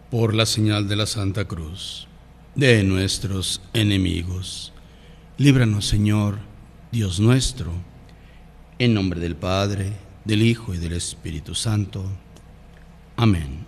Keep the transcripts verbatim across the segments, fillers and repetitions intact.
por la señal de la Santa Cruz, de nuestros enemigos. Líbranos, Señor, Dios nuestro, en nombre del Padre, del Hijo y del Espíritu Santo. Amén.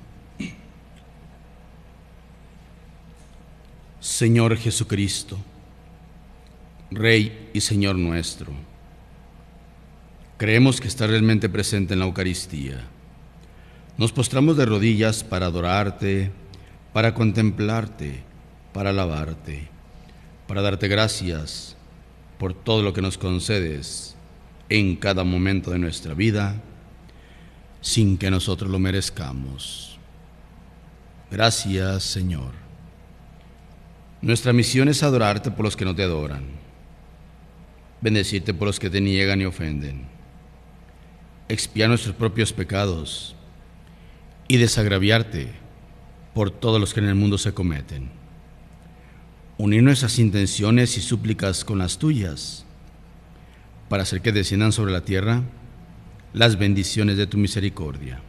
Señor Jesucristo, Rey y Señor nuestro, creemos que estás realmente presente en la Eucaristía. Nos postramos de rodillas para adorarte, para contemplarte, para alabarte, para darte gracias por todo lo que nos concedes en cada momento de nuestra vida, sin que nosotros lo merezcamos. Gracias, Señor. Nuestra misión es adorarte por los que no te adoran, bendecirte por los que te niegan y ofenden, expiar nuestros propios pecados y desagraviarte por todos los que en el mundo se cometen. Unir nuestras intenciones y súplicas con las tuyas para hacer que desciendan sobre la tierra las bendiciones de tu misericordia.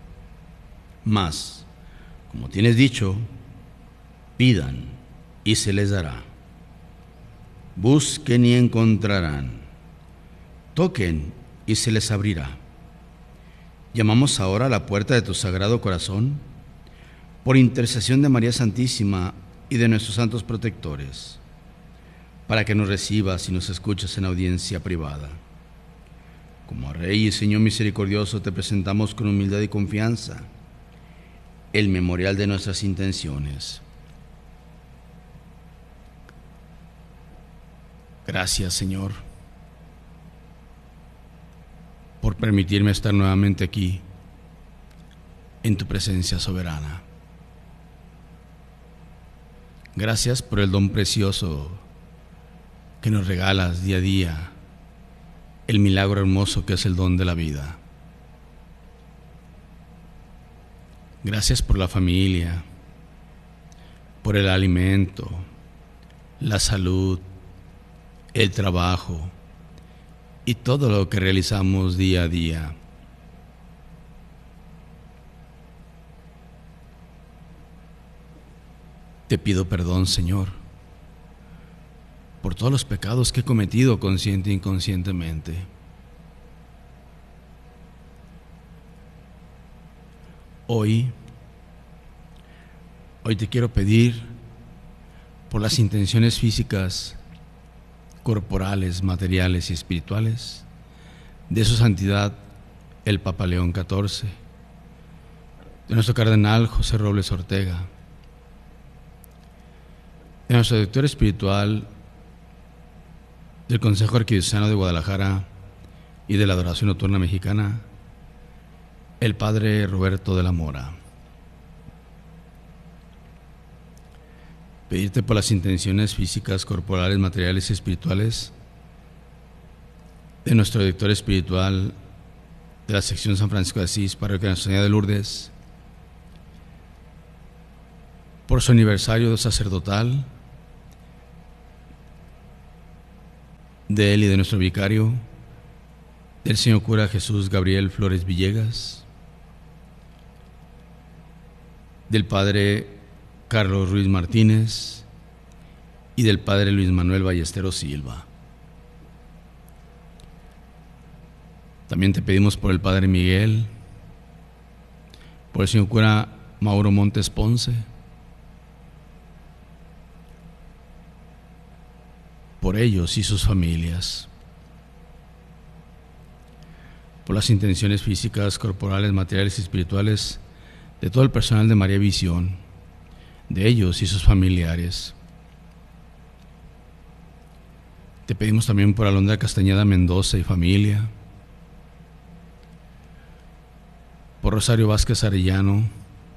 Mas, como tienes dicho, pidan y se les dará. Busquen y encontrarán. Toquen y se les abrirá. Llamamos ahora a la puerta de tu sagrado corazón, por intercesión de María Santísima y de nuestros santos protectores, para que nos recibas y nos escuches en audiencia privada. Como Rey y Señor misericordioso, te presentamos con humildad y confianza el memorial de nuestras intenciones. Gracias, Señor, por permitirme estar nuevamente aquí, en tu presencia soberana. Gracias por el don precioso que nos regalas día a día, el milagro hermoso que es el don de la vida. Gracias por la familia, por el alimento, la salud, el trabajo y todo lo que realizamos día a día. Te pido perdón, Señor, por todos los pecados que he cometido consciente e inconscientemente. Hoy, hoy te quiero pedir por las intenciones físicas, corporales, materiales y espirituales de su santidad el Papa León catorce, de nuestro cardenal José Robles Ortega, de nuestro director espiritual del Consejo Arquidiocesano de Guadalajara y de la Adoración Nocturna Mexicana, el Padre Roberto de la Mora. Pedirte por las intenciones físicas, corporales, materiales y espirituales de nuestro director espiritual de la sección San Francisco de Asís, Parroquia Nuestra Señora de Lourdes, por su aniversario sacerdotal, de él y de nuestro vicario, del señor cura Jesús Gabriel Flores Villegas, del padre Carlos Ruiz Martínez y del padre Luis Manuel Ballesteros Silva. También te pedimos por el padre Miguel, por el señor cura Mauro Montes Ponce, por ellos y sus familias, por las intenciones físicas, corporales, materiales y espirituales de todo el personal de María Visión, de ellos y sus familiares. Te pedimos también por Alondra Castañeda Mendoza y familia, por Rosario Vázquez Arellano,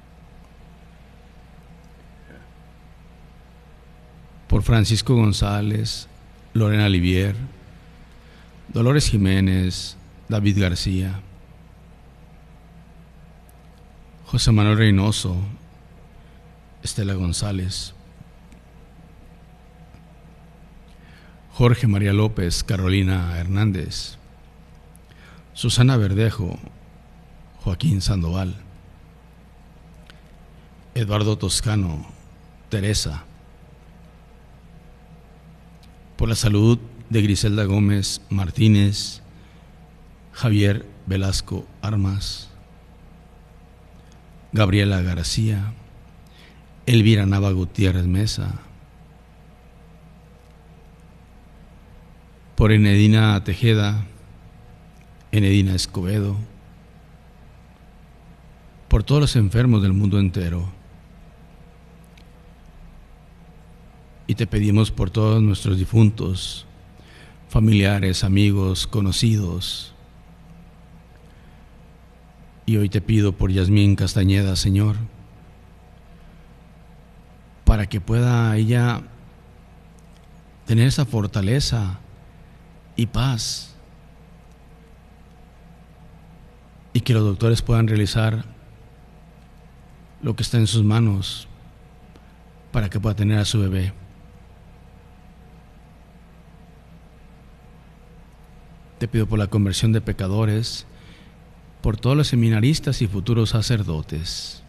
por Francisco González, Lorena Livier, Dolores Jiménez, David García, José Manuel Reynoso, Estela González, Jorge María López, Carolina Hernández, Susana Verdejo, Joaquín Sandoval, Eduardo Toscano, Teresa. Por la salud de Griselda Gómez Martínez, Javier Velasco Armas, Gabriela García, Elvira Nava Gutiérrez Mesa. Por Enedina Tejeda, Enedina Escobedo. Por todos los enfermos del mundo entero. Y te pedimos por todos nuestros difuntos, familiares, amigos, conocidos. Y hoy te pido por Yasmín Castañeda, Señor, para que pueda ella tener esa fortaleza y paz, y que los doctores puedan realizar lo que está en sus manos para que pueda tener a su bebé. Te pido por la conversión de pecadores, por todos los seminaristas y futuros sacerdotes.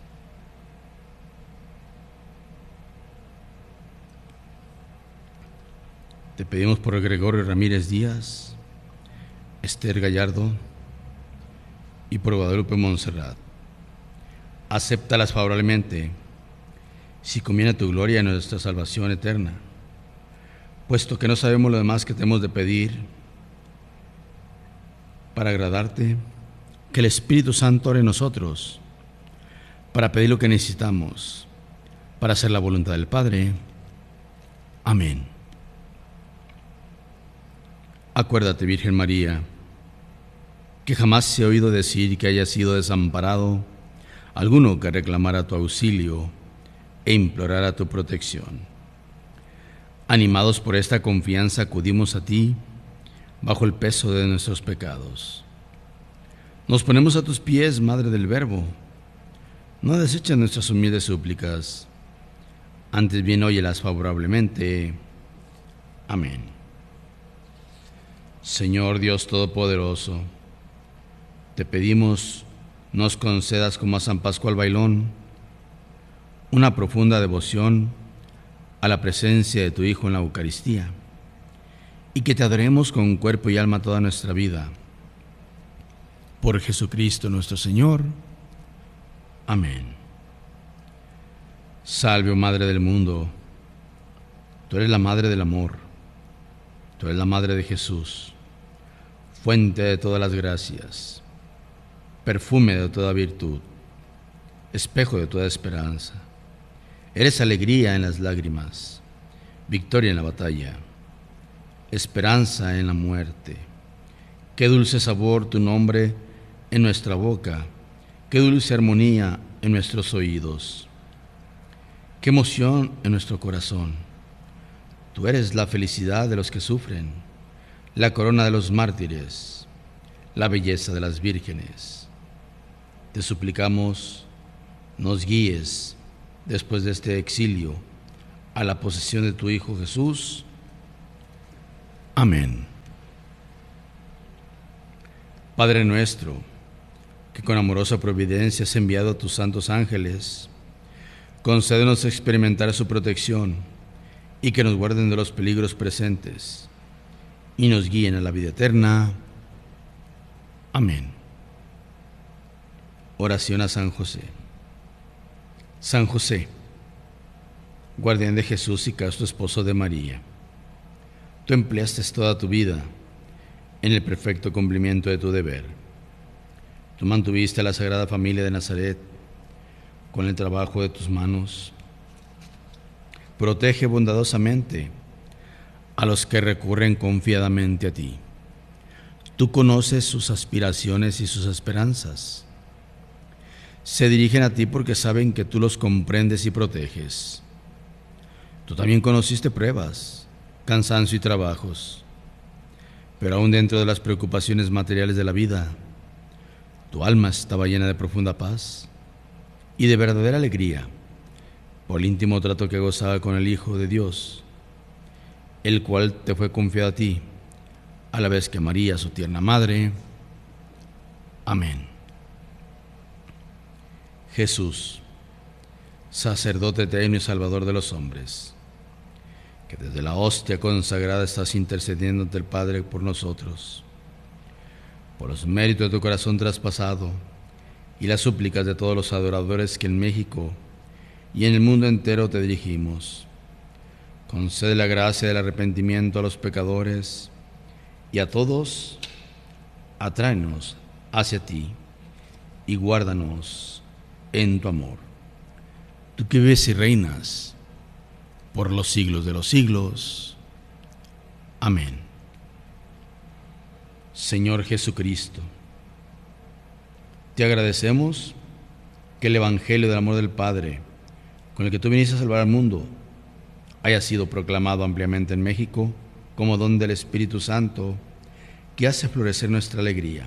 Te pedimos por Gregorio Ramírez Díaz, Esther Gallardo y por Guadalupe Montserrat. Acéptalas favorablemente, si conviene a tu gloria y nuestra salvación eterna, puesto que no sabemos lo demás que tenemos de pedir para agradarte, que el Espíritu Santo ore en nosotros, para pedir lo que necesitamos, para hacer la voluntad del Padre. Amén. Acuérdate, Virgen María, que jamás se ha oído decir que haya sido desamparado alguno que reclamara tu auxilio e implorara tu protección. Animados por esta confianza, acudimos a ti bajo el peso de nuestros pecados. Nos ponemos a tus pies, Madre del Verbo. No deseches nuestras humildes súplicas, antes bien óyelas favorablemente. Amén. Señor Dios Todopoderoso, te pedimos nos concedas como a San Pascual Bailón una profunda devoción a la presencia de tu Hijo en la Eucaristía, y que te adoremos con cuerpo y alma toda nuestra vida. Por Jesucristo nuestro Señor. Amén. Salve, oh Madre del mundo, tú eres la Madre del amor, tú eres la Madre de Jesús, fuente de todas las gracias, perfume de toda virtud, espejo de toda esperanza. Eres alegría en las lágrimas, victoria en la batalla, esperanza en la muerte. Qué dulce sabor tu nombre en nuestra boca, qué dulce armonía en nuestros oídos, qué emoción en nuestro corazón. Tú eres la felicidad de los que sufren, la corona de los mártires, la belleza de las vírgenes. Te suplicamos, nos guíes después de este exilio a la posesión de tu Hijo Jesús. Amén. Padre nuestro, que con amorosa providencia has enviado a tus santos ángeles, concédenos experimentar su protección y que nos guarden de los peligros presentes y nos guíen a la vida eterna. Amén. Oración a San José. San José, guardián de Jesús y casto esposo de María, tú empleaste toda tu vida en el perfecto cumplimiento de tu deber. Tú mantuviste a la Sagrada Familia de Nazaret con el trabajo de tus manos. Protege bondadosamente a los que recurren confiadamente a ti. Tú conoces sus aspiraciones y sus esperanzas. Se dirigen a ti porque saben que tú los comprendes y proteges. Tú también conociste pruebas, cansancio y trabajos, pero aún dentro de las preocupaciones materiales de la vida, tu alma estaba llena de profunda paz y de verdadera alegría por el íntimo trato que gozaba con el Hijo de Dios, el cual te fue confiado a ti, a la vez que María, su tierna madre. Amén. Jesús, sacerdote eterno y salvador de los hombres, que desde la hostia consagrada estás intercediendo ante el Padre por nosotros, por los méritos de tu corazón traspasado y las súplicas de todos los adoradores que en México y en el mundo entero te dirigimos. Concede la gracia del arrepentimiento a los pecadores y a todos, atráenos hacia ti y guárdanos en tu amor. Tú que vives y reinas por los siglos de los siglos. Amén. Señor Jesucristo, te agradecemos que el Evangelio del amor del Padre, con el que tú viniste a salvar al mundo, haya sido proclamado ampliamente en México como don del Espíritu Santo que hace florecer nuestra alegría.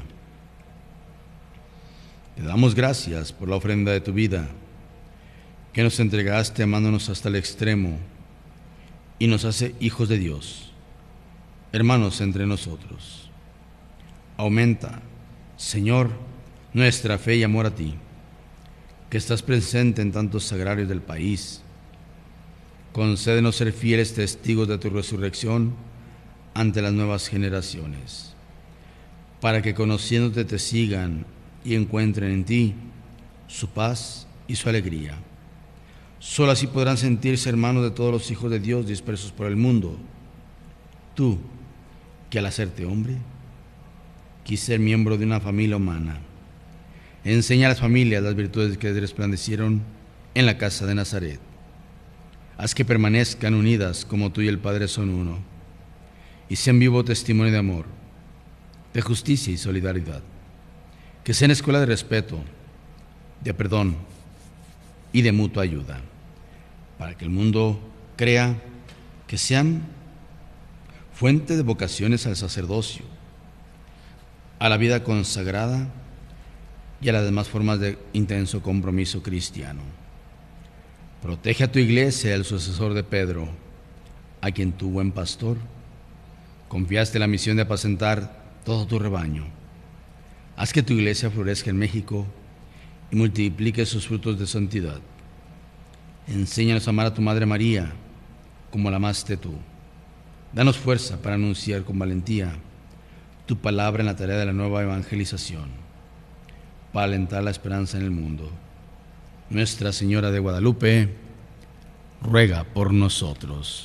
Te damos gracias por la ofrenda de tu vida, que nos entregaste amándonos hasta el extremo y nos hace hijos de Dios, hermanos entre nosotros. Aumenta, Señor, nuestra fe y amor a ti, que estás presente en tantos sagrarios del país. Concédenos ser fieles testigos de tu resurrección ante las nuevas generaciones, para que conociéndote te sigan y encuentren en ti su paz y su alegría. Solo así podrán sentirse hermanos de todos los hijos de Dios dispersos por el mundo. Tú, que al hacerte hombre, quise ser miembro de una familia humana, enseña a las familias las virtudes que resplandecieron en la casa de Nazaret. Haz que permanezcan unidas como tú y el Padre son uno, y sean vivo testimonio de amor, de justicia y solidaridad. Que sean escuela de respeto, de perdón y de mutua ayuda, para que el mundo crea que sean fuente de vocaciones al sacerdocio, a la vida consagrada y a las demás formas de intenso compromiso cristiano. Protege a tu iglesia, el sucesor de Pedro, a quien tu buen pastor confiaste la misión de apacentar todo tu rebaño. Haz que tu iglesia florezca en México y multiplique sus frutos de santidad. Enséñanos a amar a tu Madre María como la amaste tú. Danos fuerza para anunciar con valentía tu palabra en la tarea de la nueva evangelización, para alentar la esperanza en el mundo. Nuestra Señora de Guadalupe, ruega por nosotros.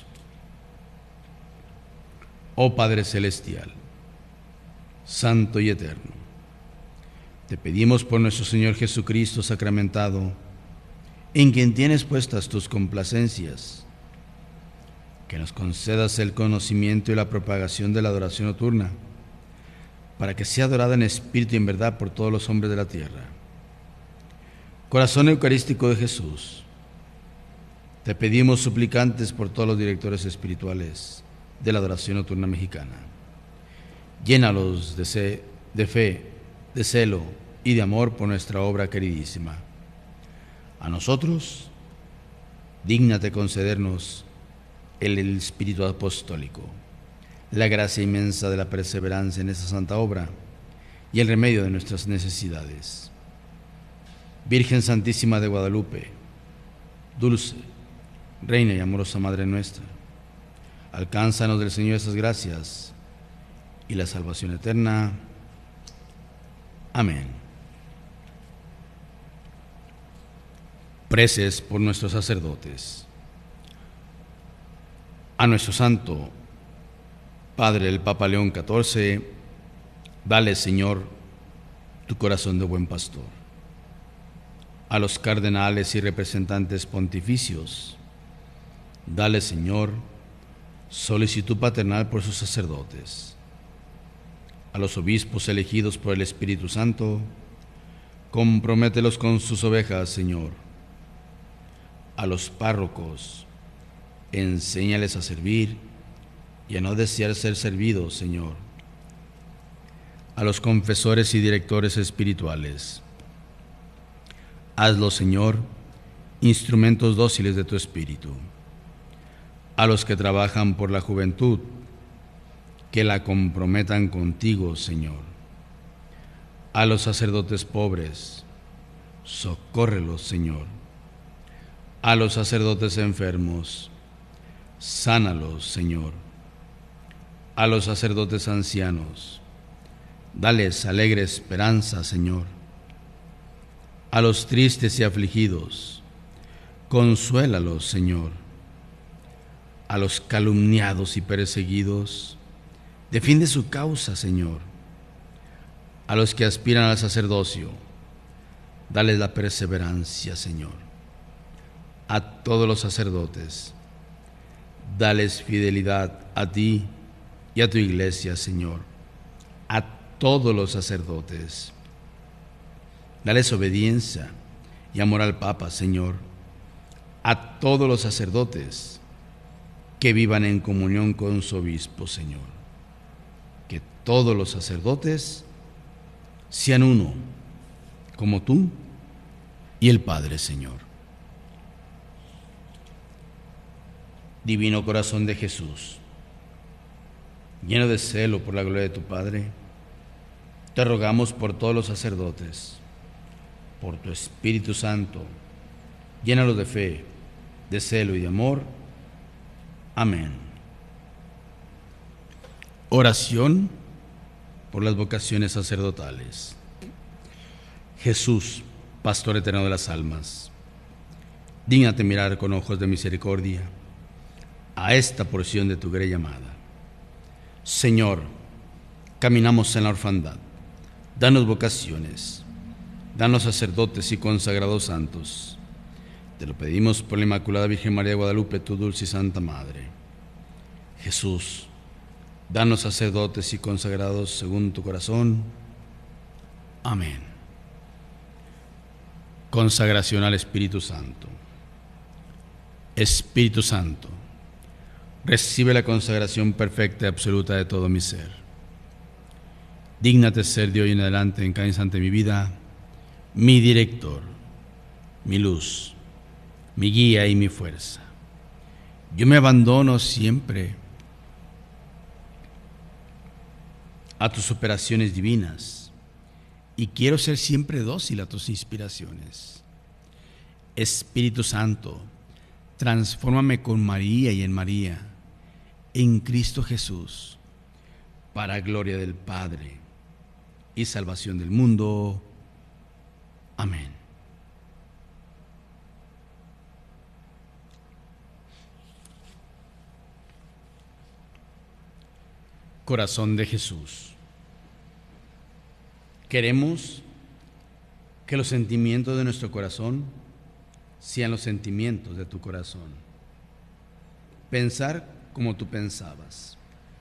Oh Padre Celestial, Santo y Eterno, te pedimos por nuestro Señor Jesucristo sacramentado, en quien tienes puestas tus complacencias, que nos concedas el conocimiento y la propagación de la adoración nocturna, para que sea adorada en espíritu y en verdad por todos los hombres de la tierra. Corazón eucarístico de Jesús, te pedimos suplicantes por todos los directores espirituales de la adoración nocturna mexicana. Llénalos de, se, de fe, de celo y de amor por nuestra obra queridísima. A nosotros, dígnate concedernos el, el espíritu apostólico, la gracia inmensa de la perseverancia en esta santa obra y el remedio de nuestras necesidades. Virgen Santísima de Guadalupe, dulce, Reina y amorosa Madre nuestra, alcánzanos del Señor estas gracias y la salvación eterna. Amén. Preces por nuestros sacerdotes. A nuestro santo Padre el Papa León catorce, dale, Señor, tu corazón de buen pastor. A los cardenales y representantes pontificios, dale, Señor, solicitud paternal por sus sacerdotes. A los obispos elegidos por el Espíritu Santo, compromételos con sus ovejas, Señor. A los párrocos, enséñales a servir y a no desear ser servidos, Señor. A los confesores y directores espirituales, hazlos, Señor, instrumentos dóciles de tu Espíritu. A los que trabajan por la juventud, que la comprometan contigo, Señor. A los sacerdotes pobres, socórrelos, Señor. a los sacerdotes enfermos, sánalos, Señor. A los sacerdotes ancianos, dales alegre esperanza, Señor. A los tristes y afligidos, consuélalos, Señor. A los calumniados y perseguidos, defiende su causa, Señor. A los que aspiran al sacerdocio, dales la perseverancia, Señor. A todos los sacerdotes, dales fidelidad a ti y a tu iglesia, Señor. A todos los sacerdotes, dales obediencia y amor al Papa, Señor. A todos los sacerdotes, que vivan en comunión con su obispo, Señor. Que todos los sacerdotes sean uno, como tú y el Padre, Señor. Divino corazón de Jesús, lleno de celo por la gloria de tu Padre, te rogamos por todos los sacerdotes, por tu Espíritu Santo, llénalos de fe, de celo y de amor. Amén. Oración por las vocaciones sacerdotales. Jesús, Pastor eterno de las almas, dígnate mirar con ojos de misericordia a esta porción de tu grey amada. Señor, caminamos en la orfandad, danos vocaciones, danos sacerdotes y consagrados santos. Te lo pedimos por la Inmaculada Virgen María de Guadalupe, tu dulce y santa Madre. Jesús, danos sacerdotes y consagrados según tu corazón. Amén. Consagración al Espíritu Santo. Espíritu Santo, recibe la consagración perfecta y absoluta de todo mi ser. Dígnate ser de hoy en adelante, en cada instante de mi vida, mi director, mi luz, mi guía y mi fuerza. Yo me abandono siempre a tus operaciones divinas y quiero ser siempre dócil a tus inspiraciones. Espíritu Santo, transfórmame con María y en María, en Cristo Jesús, para gloria del Padre y salvación del mundo. Amén. Corazón de Jesús, queremos que los sentimientos de nuestro corazón sean los sentimientos de tu corazón. Pensar como tú pensabas,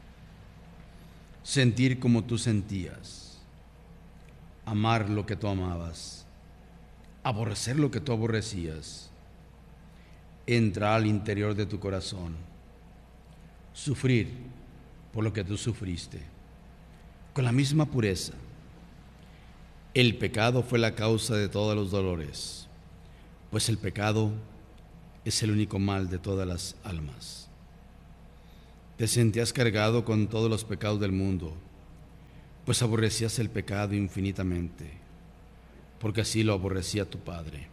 sentir como tú sentías, amar lo que tú amabas, aborrecer lo que tú aborrecías, entrar al interior de tu corazón, sufrir por lo que tú sufriste, con la misma pureza. El pecado fue la causa de todos los dolores, pues el pecado es el único mal de todas las almas. Te sentías cargado con todos los pecados del mundo, pues aborrecías el pecado infinitamente, porque así lo aborrecía tu Padre.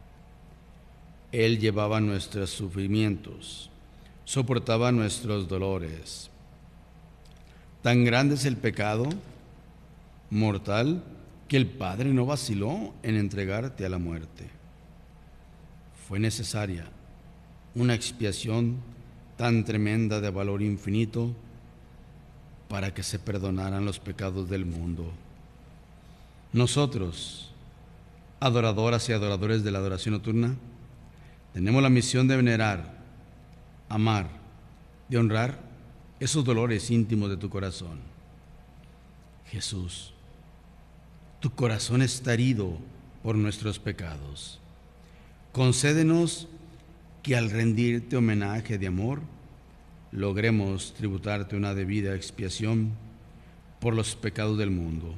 Él llevaba nuestros sufrimientos, soportaba nuestros dolores. Tan grande es el pecado mortal que el Padre no vaciló en entregarte a la muerte. Fue necesaria una expiación tan tremenda de valor infinito para que se perdonaran los pecados del mundo. Nosotros, adoradoras y adoradores de la adoración nocturna, tenemos la misión de venerar, amar, de honrar esos dolores íntimos de tu corazón. Jesús, tu corazón está herido por nuestros pecados. Concédenos que al rendirte homenaje de amor, logremos tributarte una debida expiación por los pecados del mundo.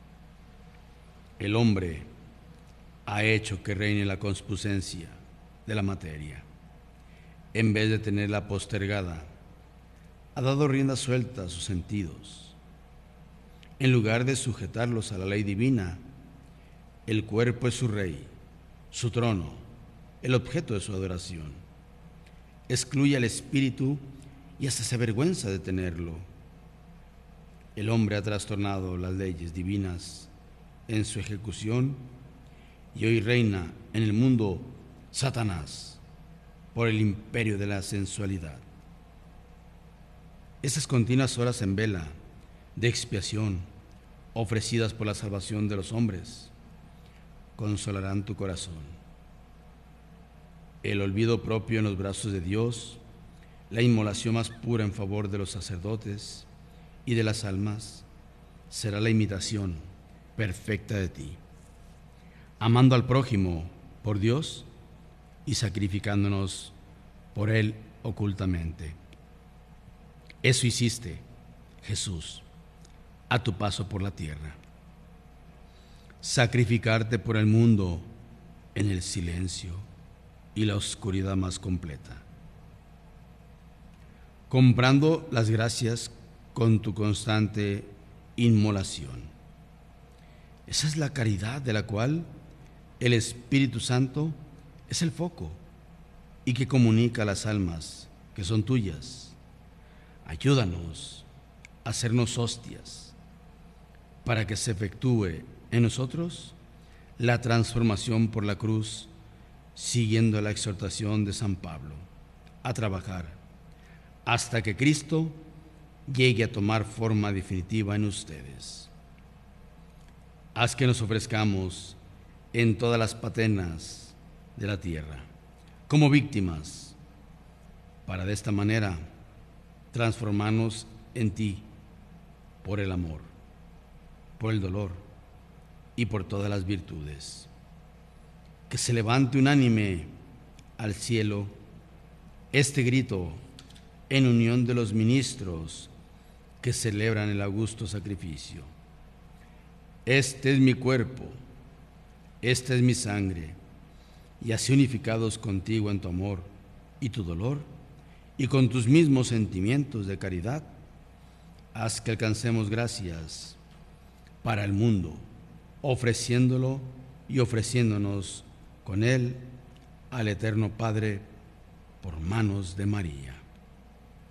El hombre ha hecho que reine la conspucencia de la materia. En vez de tenerla postergada, ha dado rienda suelta a sus sentidos. En lugar de sujetarlos a la ley divina, el cuerpo es su rey, su trono, el objeto de su adoración. Excluye al espíritu y hasta se avergüenza de tenerlo. El hombre ha trastornado las leyes divinas en su ejecución y hoy reina en el mundo Satanás por el imperio de la sensualidad. Esas continuas horas en vela de expiación ofrecidas por la salvación de los hombres consolarán tu corazón. El olvido propio en los brazos de Dios, la inmolación más pura en favor de los sacerdotes y de las almas, será la imitación perfecta de ti, amando al prójimo por Dios y sacrificándonos por Él ocultamente. Eso hiciste, Jesús, a tu paso por la tierra. Sacrificarte por el mundo en el silencio y la oscuridad más completa, comprando las gracias con tu constante inmolación. Esa es la caridad de la cual el Espíritu Santo es el foco y que comunica a las almas que son tuyas. Ayúdanos a hacernos hostias para que se efectúe en nosotros la transformación por la cruz, siguiendo la exhortación de San Pablo, a trabajar hasta que Cristo llegue a tomar forma definitiva en ustedes. Haz que nos ofrezcamos en todas las patenas de la tierra como víctimas, para de esta manera transformarnos en ti por el amor, por el dolor y por todas las virtudes. Que se levante unánime al cielo este grito en unión de los ministros que celebran el augusto sacrificio. Este es mi cuerpo, esta es mi sangre, y así unificados contigo en tu amor y tu dolor, y con tus mismos sentimientos de caridad, haz que alcancemos gracias para el mundo, ofreciéndolo y ofreciéndonos con él al Eterno Padre por manos de María.